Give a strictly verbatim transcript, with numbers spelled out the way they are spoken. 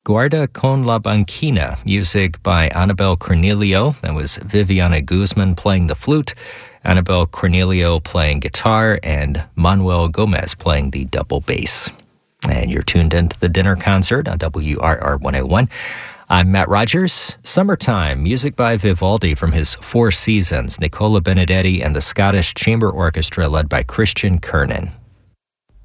Guarda con la Banquina, music by Annabel Cornelio. That was Viviana Guzman playing the flute, Annabel Cornelio playing guitar, and Manuel Gomez playing the double bass. And you're tuned into the dinner concert on W R R one oh one. I'm Matt Rogers. Summertime, music by Vivaldi from his Four Seasons, Nicola Benedetti and the Scottish Chamber Orchestra led by Christian Kernan.